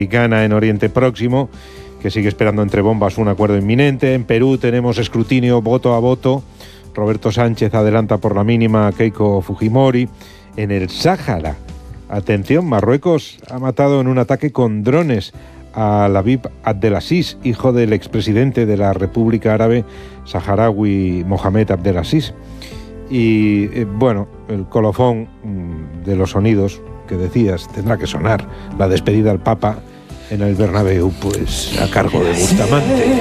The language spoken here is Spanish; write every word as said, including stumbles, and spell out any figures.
En Oriente Próximo, que sigue esperando entre bombas un acuerdo inminente. En Perú tenemos escrutinio voto a voto. Roberto Sánchez adelanta por la mínima a Keiko Fujimori. En el Sáhara, atención, Marruecos ha matado en un ataque con drones a Labib Abdelaziz, hijo del expresidente de la República Árabe Saharaui Mohamed Abdelaziz. Y eh, bueno, el colofón mmm, de los sonidos que decías, tendrá que sonar la despedida al Papa en el Bernabéu, pues a cargo de Bustamante.